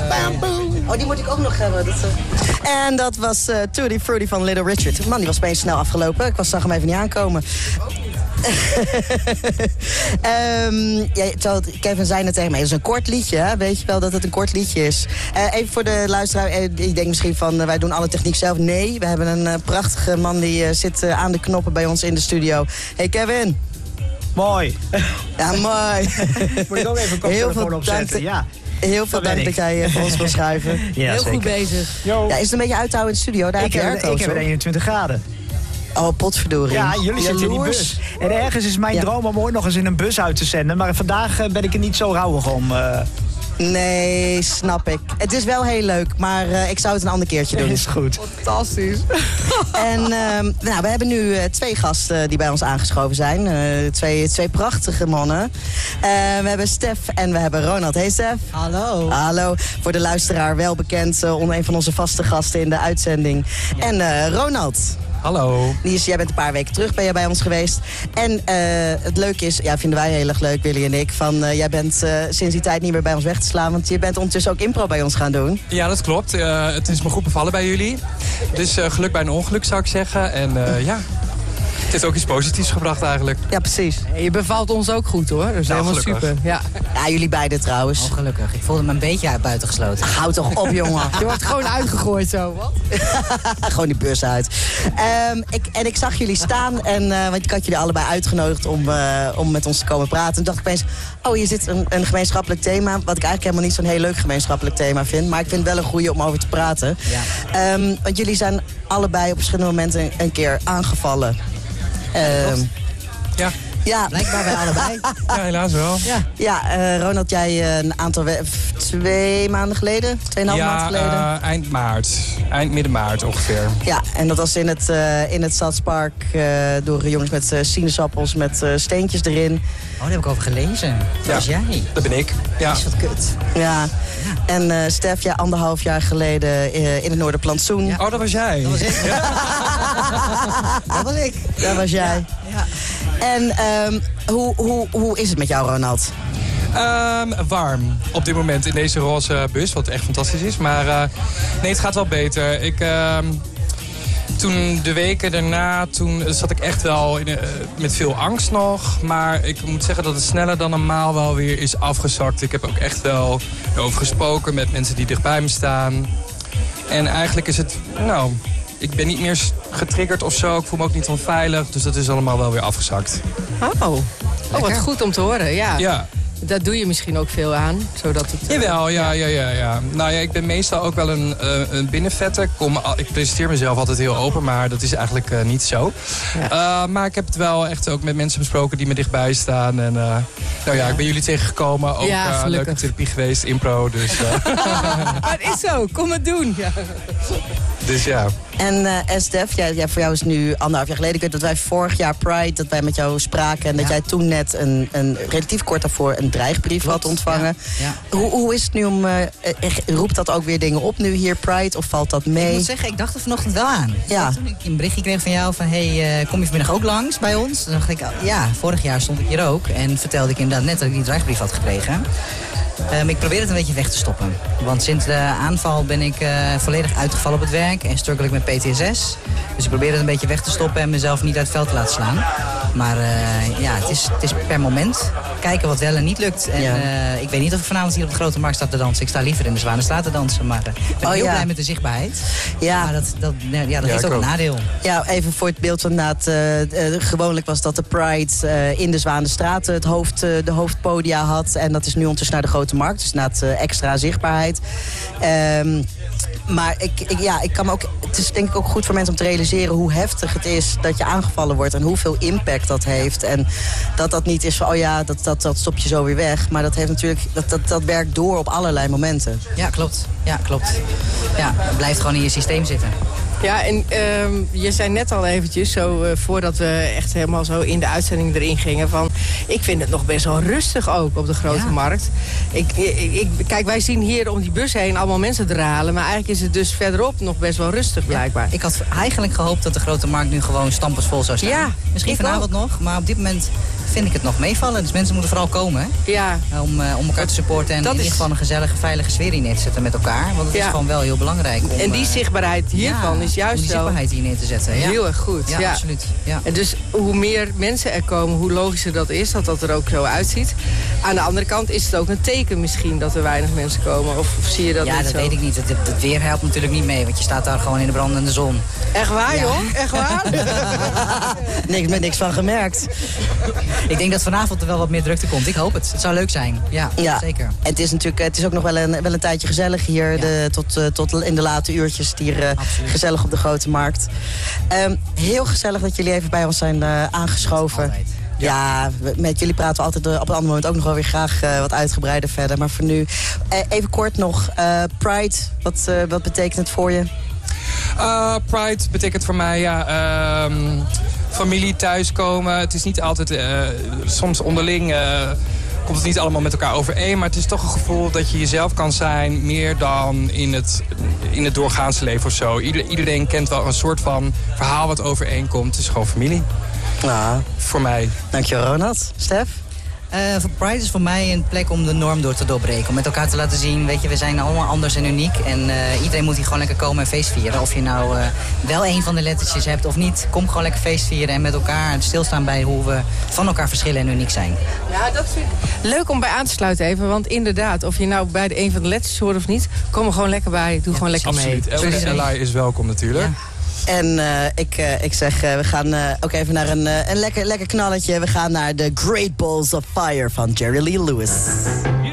Bam, boom. Oh, die moet ik ook nog hebben. En dat was Tutti Frutti van Little Richard. Man, die was opeens snel afgelopen. Ik zag hem even niet aankomen. Kevin zei net tegen mij, het is een kort liedje, hè? Weet je wel dat het een kort liedje is. Even voor de luisteraar, ik denk misschien van wij doen alle techniek zelf. Nee, we hebben een prachtige man die zit aan de knoppen bij ons in de studio. Hey Kevin. Mooi. Ja, mooi. Moet ik ook even een koptelefoon opzetten, ja. Heel veel dank dat jij voor ons wil schuiven. Ja, heel zeker. Goed bezig. Ja, is het een beetje uithouden in de studio? Daar ik heb 21 graden. Oh, potverdorie. Ja, jullie zitten in die bus. En ergens is mijn droom om ooit nog eens in een bus uit te zenden. Maar vandaag ben ik er niet zo rouwig om. Nee, snap ik. Het is wel heel leuk, maar ik zou het een ander keertje doen. Is goed. Fantastisch. En we hebben nu 2 gasten die bij ons aangeschoven zijn. Twee prachtige mannen. We hebben Stef en we hebben Ronald. Hey Stef. Hallo. Hallo. Voor de luisteraar wel bekend, onder een van onze vaste gasten in de uitzending. Ja. En Ronald. Hallo. Jij bent een paar weken terug bij ons geweest. En het leuke is, vinden wij heel erg leuk, Willy en ik, jij bent sinds die tijd niet meer bij ons weg te slaan, want je bent ondertussen ook impro bij ons gaan doen. Ja, dat klopt. Het is me goed bevallen bij jullie. Dus geluk bij een ongeluk, zou ik zeggen. En het heeft ook iets positiefs gebracht eigenlijk. Ja, precies. Je bevalt ons ook goed hoor. Dat is helemaal gelukkig. Super. Ja, jullie beiden trouwens. Oh, gelukkig. Ik voelde me een beetje buitengesloten. Houd toch op, jongen. Je wordt gewoon uitgegooid zo. Wat? Gewoon die bus uit. Ik zag jullie staan, want ik had jullie allebei uitgenodigd om met ons te komen praten. Toen dacht ik opeens, hier zit een gemeenschappelijk thema. Wat ik eigenlijk helemaal niet zo'n heel leuk gemeenschappelijk thema vind. Maar ik vind het wel een goeie om over te praten. Ja. Want jullie zijn allebei op verschillende momenten een keer aangevallen. Ja. Ja. Blijkbaar wij allebei. Ja, helaas wel. Ja, Ronald, jij een aantal 2 maanden geleden? 2,5 maand geleden? Eind midden maart ongeveer. Ja, en dat was in het Stadspark door jongens met sinaasappels met steentjes erin. Oh, daar heb ik over gelezen. Dat was jij. Dat ben ik. Ja. Dat is wat kut. Ja. En Stef, jij 1,5 jaar geleden in het Noorderplantsoen. Ja. Oh, dat was jij. Dat was ik. Ja. Dat was ik. Dat was jij. Ja. En hoe is het met jou, Ronald? Warm op dit moment in deze roze bus, wat echt fantastisch is. Maar nee, het gaat wel beter. Toen de weken daarna, toen zat ik echt wel met veel angst nog. Maar ik moet zeggen dat het sneller dan normaal wel weer is afgezakt. Ik heb ook echt wel over gesproken met mensen die dichtbij me staan. En eigenlijk is het, ik ben niet meer getriggerd of zo. Ik voel me ook niet onveilig. Dus dat is allemaal wel weer afgezakt. Oh, wat goed om te horen, ja. Ja. Daar doe je misschien ook veel aan, zodat het... Jawel, ja. Nou ja, ik ben meestal ook wel een binnenvetter. Ik presenteer mezelf altijd heel open, maar dat is eigenlijk niet zo. Ja. Maar ik heb het wel echt ook met mensen besproken die me dichtbij staan. En ik ben jullie tegengekomen. Ook leuke therapie geweest, impro. Dus, Maar het is zo, kom het doen. Ja. Dus ja. En Stef, voor jou is het nu 1,5 jaar geleden. Ik weet dat wij vorig jaar Pride, dat wij met jou spraken. En dat jij toen net een relatief kort daarvoor een dreigbrief had ontvangen. Ja. Hoe is het nu om... roept dat ook weer dingen op nu hier Pride? Of valt dat mee? Ik moet zeggen, ik dacht er vanochtend wel aan. Ja. Toen ik een berichtje kreeg van jou van... kom je vanmiddag ook langs bij ons? Dan dacht ik, vorig jaar stond ik hier ook. En vertelde ik inderdaad net dat ik die dreigbrief had gekregen. Ik probeer het een beetje weg te stoppen. Want sinds de aanval ben ik volledig uitgevallen op het werk en struggle ik met PTSS. Dus ik probeer het een beetje weg te stoppen en mezelf niet uit het veld te laten slaan. Maar het is per moment kijken wat wel en niet lukt. En ik weet niet of ik vanavond hier op de Grote Markt sta te dansen. Ik sta liever in de Zwanenstraat te dansen. Maar ik ben heel blij met de zichtbaarheid. Ja. Maar dat heeft ook een nadeel. Ja, even voor het beeld van gewoonlijk was dat de Pride in de Zwanenstraat de hoofdpodia had. En dat is nu ondertussen naar de Grote Markt. Dus inderdaad extra zichtbaarheid. Maar ik kan me ook... Het is denk ik ook goed voor mensen om te realiseren hoe heftig het is dat je aangevallen wordt. En hoeveel impact dat heeft. En dat niet is van, dat stop je zo weer weg. Maar dat heeft natuurlijk... Dat werkt door op allerlei momenten. Ja, klopt. Ja, het blijft gewoon in je systeem zitten. Ja, en je zei net al eventjes, zo voordat we echt helemaal zo in de uitzending erin gingen, van ik vind het nog best wel rustig ook op de Grote Markt. Kijk, wij zien hier om die bus heen allemaal mensen dralen, maar eigenlijk is het dus verderop nog best wel rustig blijkbaar. Ik had eigenlijk gehoopt dat de Grote Markt nu gewoon stampensvol zou staan. Ja, misschien vanavond nog, maar op dit moment vind ik het nog meevallen. Dus mensen moeten vooral komen, hè? Ja. Om elkaar te supporten en in ieder geval een gezellige, veilige sfeer in neer te zetten met elkaar. Want het is gewoon wel heel belangrijk. En die zichtbaarheid hiervan is juist die zichtbaarheid hier neer te zetten. Heel erg goed. Ja, absoluut. Ja. En dus hoe meer mensen er komen, hoe logischer dat is, dat er ook zo uitziet. Aan de andere kant is het ook een teken misschien dat er weinig mensen komen. Of zie je dat niet zo? Ja, dat weet ik niet. Het weer helpt natuurlijk niet mee, want je staat daar gewoon in de brandende zon. Echt waar, joh? Echt waar? niks van gemerkt. Ik denk dat vanavond er wel wat meer drukte komt. Ik hoop het. Het zou leuk zijn. Ja, zeker. En het is ook nog wel een tijdje gezellig hier. Tot in de late uurtjes hier gezellig op de Grote Markt. Heel gezellig dat jullie even bij ons zijn aangeschoven. Altijd. Ja, met jullie praten we altijd op een ander moment ook nog wel weer graag wat uitgebreider verder. Maar voor nu, even kort nog. Pride, wat betekent het voor je? Pride betekent voor mij familie thuiskomen. Het is niet altijd, soms onderling komt het niet allemaal met elkaar overeen. Maar het is toch een gevoel dat je jezelf kan zijn meer dan in het doorgaanse leven of zo. Iedereen kent wel een soort van verhaal wat overeenkomt. Het is gewoon familie. Nou, voor mij. Dankjewel, Ronald. Stef? Pride is voor mij een plek om de norm door te doorbreken. Om met elkaar te laten zien, weet je, we zijn allemaal anders en uniek. En iedereen moet hier gewoon lekker komen en feest vieren. Of je nou wel een van de lettertjes hebt of niet. Kom gewoon lekker feest vieren en met elkaar stilstaan bij hoe we van elkaar verschillen en uniek zijn. Ja, dat vind ik leuk om bij aan te sluiten even. Want inderdaad, of je nou bij de een van de lettertjes hoort of niet, kom er gewoon lekker bij. Doe gewoon lekker mee. Absoluut. Elke ally is welkom natuurlijk. Ja. En ik zeg, we gaan ook even naar een lekker knalletje. We gaan naar The Great Balls of Fire van Jerry Lee Lewis.